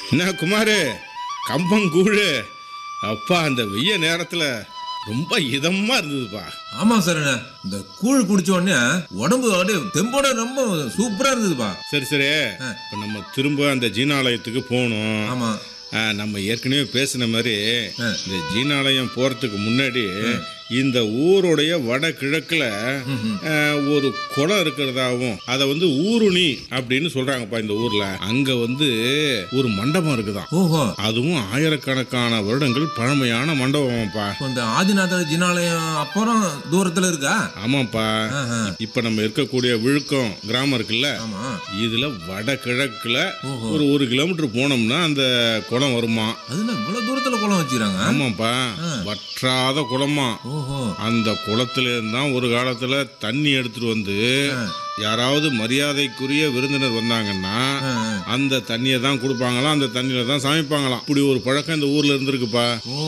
என்ன குமாரு, கம்பங்கூழு அப்பா அந்த வெய்ய நேரத்துல ரொம்ப இதமா இருந்ததுப்பா. ஆமா சார், இந்த கூழ் குடிச்ச உடனே உடம்பு அப்படியே தெம்போட ரொம்ப சூப்பரா இருந்ததுப்பா. சரி சரி, இப்போ நம்ம திரும்ப அந்த ஜீனாலயத்துக்கு போகணும். ஆமா. நம்ம ஏற்கனவே பேசின மாதிரி இந்த ஜீனாலயம் போறதுக்கு முன்னாடி இந்த ஊருடைய வடகிழக்குல ஒரு குளம் இருக்கிறதாவும் அதை வந்து ஊருணி அப்படின்னு சொல்றாங்கப்பா. இந்த ஊர்ல அங்க வந்து ஒரு மண்டபம் இருக்குதான். ஓஹோ. அதுவும் ஆயிரக்கணக்கான வருடங்கள் பழமையான மண்டபம்ப்பா. இந்த ஆதிநாத ஜினாலயம் அப்புறம் தூரத்துல இருக்கா? ஆமாப்பா. இப்ப நம்ம இருக்கக்கூடிய விழுக்கம் கிராமம் இருக்குல்ல, ஆமா. இதுல வடகிழக்குல ஒரு 1 கிலோமீட்டர் போனோம்னா அந்த குளம் வருமா. அதுல இவ்வளவு தூரத்துல குளம் வச்சுக்கிறாங்க? ஆமாப்பா, வற்றாத குளமா. அந்த குளத்துல இருந்தான் ஒரு காலத்துல தண்ணி எடுத்துட்டு வந்து யாராவது மரியாதைக்குரிய விருந்தினர் வந்தாங்கன்னா அந்த தண்ணியை தான் கொடுப்பாங்களாம், அந்த தண்ணியில தான் சமைப்பாங்களாம். இப்படி ஒரு பழக்கம் இந்த ஊர்ல இருந்திருக்குப்பா.